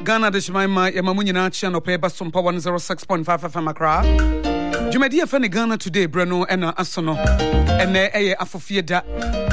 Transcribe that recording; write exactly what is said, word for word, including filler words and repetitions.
Ghana de Shemaima Yamamunina channel pay Basumpa one oh six point five F M Accra. Jumedi Fene Ghana today, Breno and Asono, and there a Afofia.